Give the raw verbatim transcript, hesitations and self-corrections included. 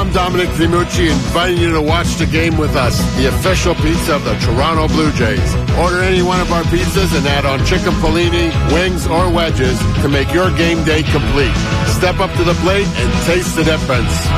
I'm Dominic Dimucci, inviting you to watch the game with us, the official pizza of the Toronto Blue Jays. Order any one of our pizzas and add on chicken Polini, wings, or wedges to make your game day complete. Step up to the plate and taste the difference.